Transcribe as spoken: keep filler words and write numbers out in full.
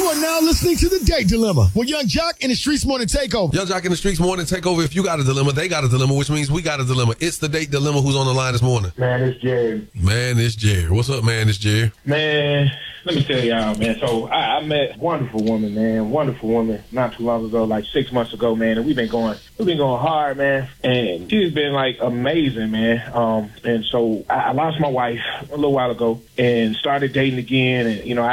are now listening to The Date Dilemma with Young Jock and the Streets Morning Takeover. Young Jock and the Streets Morning Takeover. If you got a dilemma, they got a dilemma, which means we got a dilemma. It's The Date Dilemma. Who's on the line this morning? Man, it's Jerry. Man, it's Jerry. What's up, man? It's Jerry. Man, let me tell y'all, man. So I, I met a wonderful woman, man. Wonderful woman not too long ago, like six months ago, man. And we've been going, we've been going hard, man. And she's been like amazing, man. Um, and so I, I lost my wife a little while ago and started dating again. And, you know,